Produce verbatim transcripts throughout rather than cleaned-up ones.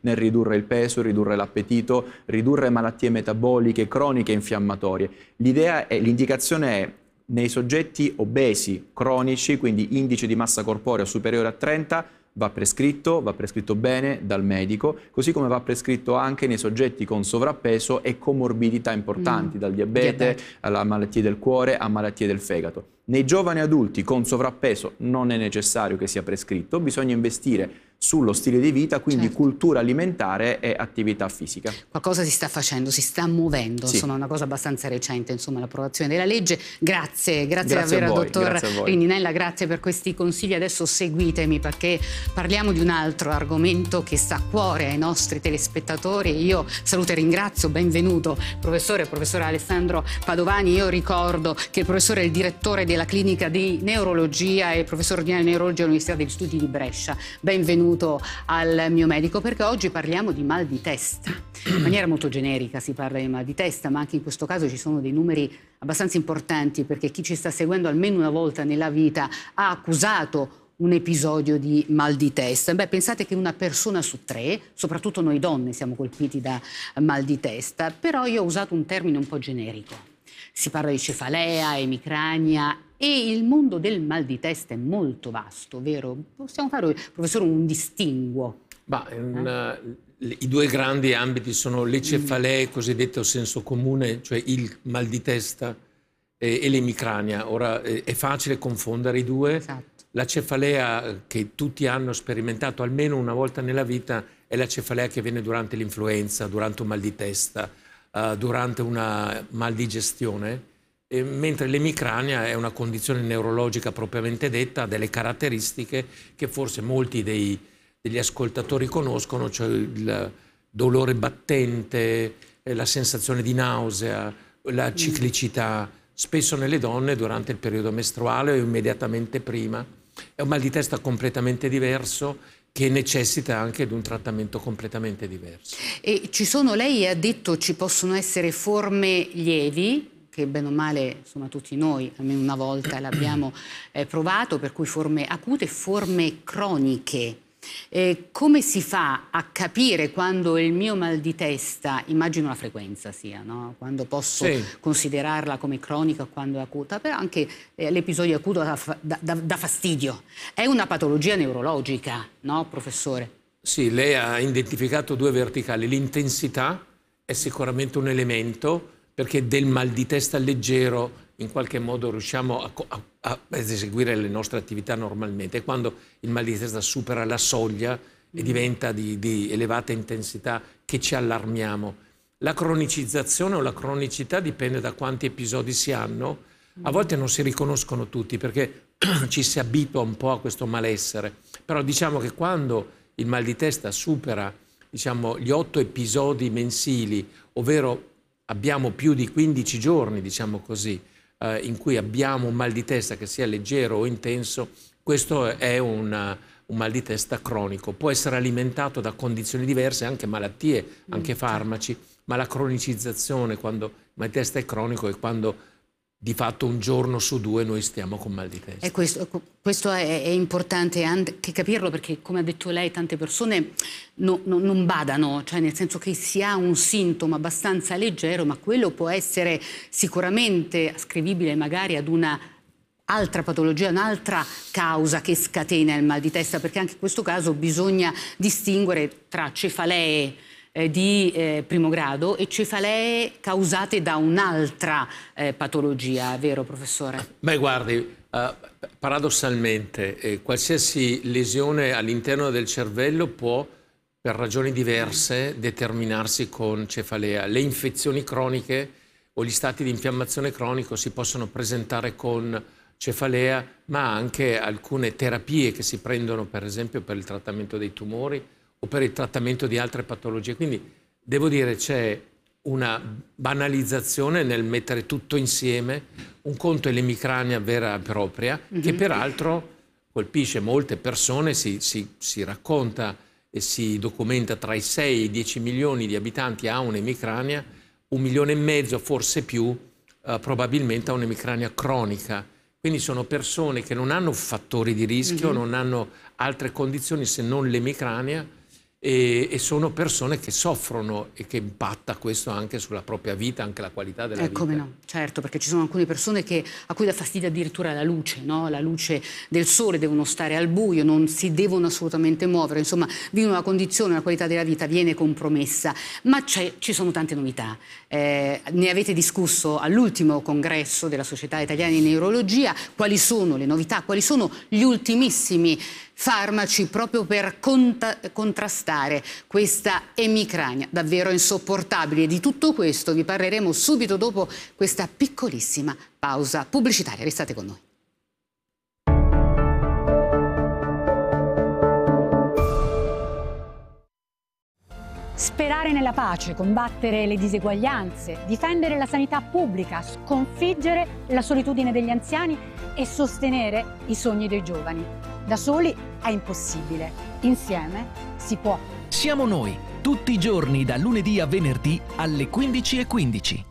nel ridurre il peso, ridurre l'appetito, ridurre malattie metaboliche, croniche, infiammatorie. L'idea è, l'indicazione è nei soggetti obesi, cronici, quindi indice di massa corporea superiore a trenta, va prescritto, va prescritto bene dal medico, così come va prescritto anche nei soggetti con sovrappeso e comorbidità importanti, mm. dal diabete, diabete alla malattie del cuore a malattie del fegato. Nei giovani adulti con sovrappeso non è necessario che sia prescritto, bisogna investire sullo stile di vita, quindi certo. cultura alimentare e attività fisica. Qualcosa si sta facendo, si sta muovendo, sì. insomma, una cosa abbastanza recente, insomma, l'approvazione della legge. Grazie, grazie, grazie davvero, voi, dottor grazie Rindinella, grazie per questi consigli. Adesso seguitemi perché parliamo di un altro argomento che sta a cuore ai nostri telespettatori. Io saluto e ringrazio, benvenuto, professore, professore Alessandro Padovani. Io ricordo che il professore è il direttore della clinica di neurologia e professore ordinario di neurologia all'Università degli Studi di Brescia. Benvenuto al mio medico, perché oggi parliamo di mal di testa. In maniera molto generica si parla di mal di testa, ma anche in questo caso ci sono dei numeri abbastanza importanti, perché chi ci sta seguendo almeno una volta nella vita ha accusato un episodio di mal di testa. Beh, pensate che una persona su tre, soprattutto noi donne, siamo colpiti da mal di testa, però io ho usato un termine un po' generico. Si parla di cefalea, emicrania, e il mondo del mal di testa è molto vasto, vero? Possiamo fare, professore, un distinguo? Bah, una, eh? I due grandi ambiti sono le cefalee cosiddette a senso comune, cioè il mal di testa e, e l'emicrania. Ora è, è facile confondere i due. Esatto. La cefalea che tutti hanno sperimentato almeno una volta nella vita è la cefalea che viene durante l'influenza, durante un mal di testa, uh, durante una maldigestione. E mentre l'emicrania è una condizione neurologica propriamente detta, ha delle caratteristiche che forse molti dei, degli ascoltatori conoscono, cioè il dolore battente, la sensazione di nausea, la ciclicità, spesso nelle donne durante il periodo mestruale o immediatamente prima. È un mal di testa completamente diverso che necessita anche di un trattamento completamente diverso. E ci sono, lei ha detto, ci possono essere forme lievi, che bene o male, insomma, tutti noi almeno una volta l'abbiamo eh, provato, per cui forme acute e forme croniche. Eh, come si fa a capire quando il mio mal di testa, immagino la frequenza sia, no? Quando posso sì. considerarla come cronica o quando è acuta, però anche eh, l'episodio acuto da, da, da, da fastidio. È una patologia neurologica, no, professore? Sì, lei ha identificato due verticali. L'intensità è sicuramente un elemento, perché del mal di testa leggero in qualche modo riusciamo a, a, a eseguire le nostre attività normalmente. E quando il mal di testa supera la soglia e diventa di, di elevata intensità che ci allarmiamo. La cronicizzazione o la cronicità dipende da quanti episodi si hanno. A volte non si riconoscono tutti perché ci si abitua un po' a questo malessere. Però diciamo che quando il mal di testa supera, diciamo, gli otto episodi mensili, ovvero abbiamo più di quindici giorni, diciamo così, eh, in cui abbiamo un mal di testa che sia leggero o intenso, questo è una, un mal di testa cronico. Può essere alimentato da condizioni diverse, anche malattie, anche farmaci, ma la cronicizzazione, quando il mal di testa è cronico, è quando di fatto un giorno su due noi stiamo con mal di testa. E questo, questo è, è importante anche capirlo, perché come ha detto lei tante persone no, no, non badano, cioè nel senso che si ha un sintomo abbastanza leggero, ma quello può essere sicuramente ascrivibile magari ad una altra patologia, un'altra causa che scatena il mal di testa, perché anche in questo caso bisogna distinguere tra cefalee Eh, di eh, primo grado e cefalee causate da un'altra eh, patologia, vero professore? Beh, guardi, uh, paradossalmente eh, qualsiasi lesione all'interno del cervello può, per ragioni diverse, determinarsi con cefalea. Le infezioni croniche o gli stati di infiammazione cronico si possono presentare con cefalea, ma anche alcune terapie che si prendono, per esempio, per il trattamento dei tumori o per il trattamento di altre patologie. Quindi devo dire c'è una banalizzazione nel mettere tutto insieme. Un conto è l'emicrania vera e propria, mm-hmm. che peraltro colpisce molte persone, si, si, si racconta e si documenta tra i sei e i dieci milioni di abitanti ha un'emicrania, un milione e mezzo, forse più, eh, probabilmente ha un'emicrania cronica. Quindi sono persone che non hanno fattori di rischio, mm-hmm. non hanno altre condizioni se non l'emicrania, e, e sono persone che soffrono e che impatta questo anche sulla propria vita, anche la qualità della eh, vita. Come no, certo, perché ci sono alcune persone che, a cui dà fastidio addirittura la luce, no? La luce del sole, devono stare al buio, non si devono assolutamente muovere, insomma vivono una condizione, la qualità della vita viene compromessa, ma ci sono tante novità. Eh, ne avete discusso all'ultimo congresso della Società Italiana di Neurologia, quali sono le novità, quali sono gli ultimissimi farmaci proprio per contrastare questa emicrania davvero insopportabile. Di tutto questo vi parleremo subito dopo questa piccolissima pausa pubblicitaria. Restate con noi. Sperare nella pace, combattere le diseguaglianze, difendere la sanità pubblica, sconfiggere la solitudine degli anziani e sostenere i sogni dei giovani. Da soli è impossibile, insieme si può. Siamo noi, tutti i giorni da lunedì a venerdì alle quindici e quindici.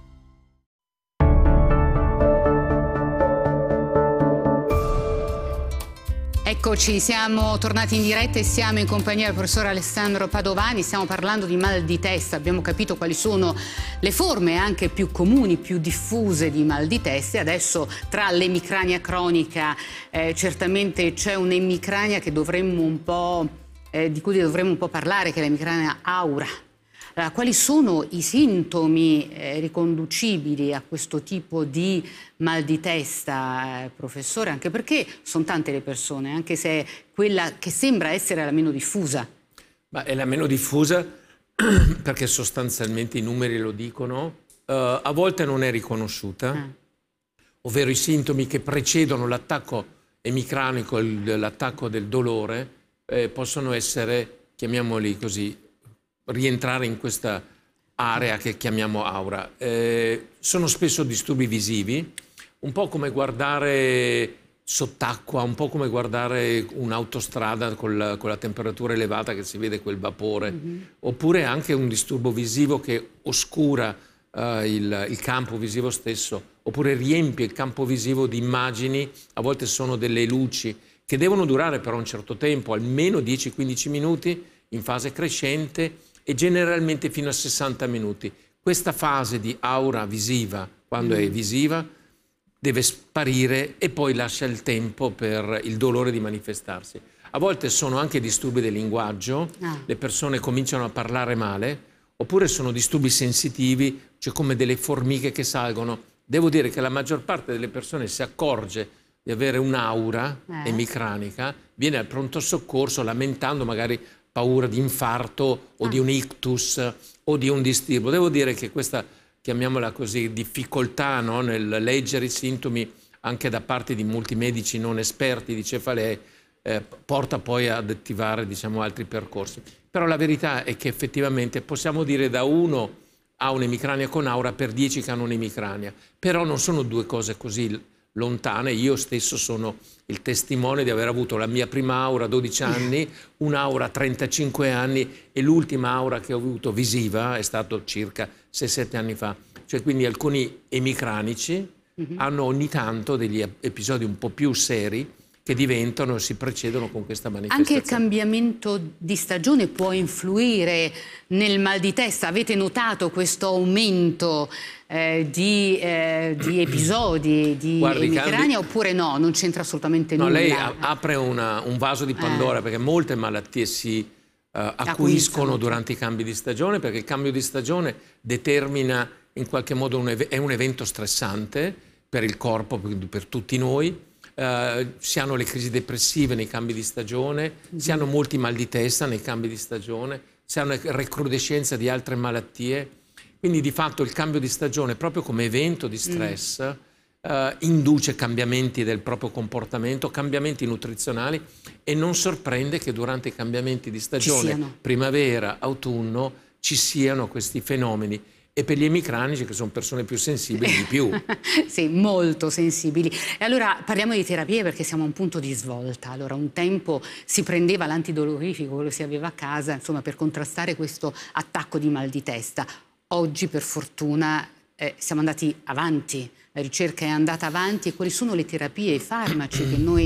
Eccoci, siamo tornati in diretta e siamo in compagnia del professor Alessandro Padovani. Stiamo parlando di mal di testa, abbiamo capito quali sono le forme anche più comuni, più diffuse di mal di testa. E adesso tra l'emicrania cronica eh, certamente c'è un'emicrania che dovremmo un po', eh, di cui dovremmo un po' parlare, che è l'emicrania aura. Allora, quali sono i sintomi eh, riconducibili a questo tipo di mal di testa, eh, professore? Anche perché sono tante le persone, anche se è quella che sembra essere la meno diffusa. Ma è la meno diffusa perché sostanzialmente i numeri lo dicono, uh, a volte non è riconosciuta, ah. ovvero i sintomi che precedono l'attacco emicranico, l'attacco del dolore, eh, possono essere, chiamiamoli così, rientrare in questa area che chiamiamo aura. Eh, sono spesso disturbi visivi, un po' come guardare sott'acqua, un po' come guardare un'autostrada con la, con la temperatura elevata che si vede quel vapore, mm-hmm. oppure anche un disturbo visivo che oscura uh, il, il campo visivo stesso, oppure riempie il campo visivo di immagini, a volte sono delle luci, che devono durare per un certo tempo, almeno dieci quindici minuti, in fase crescente, e generalmente fino a sessanta minuti. Questa fase di aura visiva, quando mm. è visiva, deve sparire e poi lascia il tempo per il dolore di manifestarsi. A volte sono anche disturbi del linguaggio, ah. le persone cominciano a parlare male, oppure sono disturbi sensitivi, cioè come delle formiche che salgono. Devo dire che la maggior parte delle persone si accorge di avere un'aura eh. emicranica, viene al pronto soccorso lamentando magari paura di infarto o ah. di un ictus o di un disturbo. Devo dire che questa, chiamiamola così, difficoltà, no, nel leggere i sintomi anche da parte di molti medici non esperti di cefalee eh, porta poi ad attivare, diciamo, altri percorsi. Però la verità è che effettivamente possiamo dire da uno ha un'emicrania con aura per dieci che hanno un'emicrania, però non sono due cose così lontane. Io stesso sono il testimone di aver avuto la mia prima aura a dodici anni, un'aura a trentacinque anni e l'ultima aura che ho avuto visiva è stato circa sei sette anni fa. Cioè, quindi alcuni emicranici mm-hmm. hanno ogni tanto degli episodi un po' più seri che diventano e si precedono con questa manifestazione. Anche il cambiamento di stagione può influire nel mal di testa. Avete notato questo aumento eh, di, eh, di episodi di Guardi, emicrania cambi... oppure no? Non c'entra assolutamente no, nulla. Lei apre una, un vaso di Pandora eh. perché molte malattie si uh, acuiscono durante i cambi di stagione, perché il cambio di stagione determina in qualche modo un, è un evento stressante per il corpo, per, per tutti noi. Uh, si hanno le crisi depressive nei cambi di stagione, mm-hmm. si hanno molti mal di testa nei cambi di stagione, si hanno recrudescenza di altre malattie. Quindi di fatto il cambio di stagione, proprio come evento di stress, mm. uh, induce cambiamenti del proprio comportamento, cambiamenti nutrizionali, e non sorprende che durante i cambiamenti di stagione, primavera, autunno, ci siano questi fenomeni. E per gli emicranici, che sono persone più sensibili di più. Sì, molto sensibili. E allora parliamo di terapie, perché siamo a un punto di svolta. Allora, un tempo si prendeva l'antidolorifico, quello che si aveva a casa, insomma, per contrastare questo attacco di mal di testa. Oggi, per fortuna, eh, siamo andati avanti, la ricerca è andata avanti. E quali sono le terapie e i farmaci che noi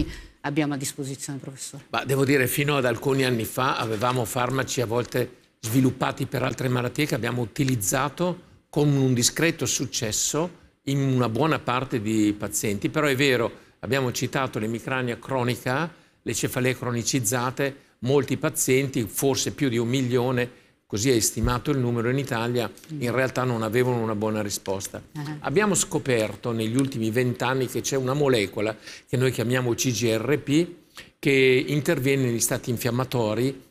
abbiamo a disposizione, professore? Ma devo dire, fino ad alcuni anni fa avevamo farmaci a volte sviluppati per altre malattie che abbiamo utilizzato con un discreto successo in una buona parte di pazienti, però è vero, abbiamo citato l'emicrania cronica, le cefalee cronicizzate, molti pazienti, forse più di un milione, così è stimato il numero in Italia, in realtà non avevano una buona risposta. Uh-huh. Abbiamo scoperto negli ultimi vent'anni che c'è una molecola che noi chiamiamo C G R P che interviene negli stati infiammatori